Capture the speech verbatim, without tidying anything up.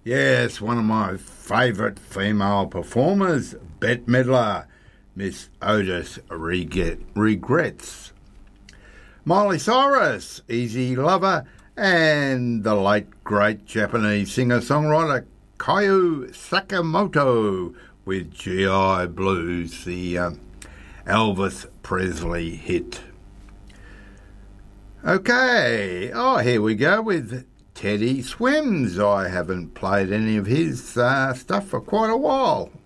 Yes, one of my favourite female performers, Bette Midler, Miss Otis Regret, Regrets. Miley Cyrus, Easy Lover, and the late great Japanese singer-songwriter Kyu Sakamoto with G I Blues, the um, Elvis Presley hit. Okay, oh, here we go with Teddy Swims. I haven't played any of his uh, stuff for quite a while.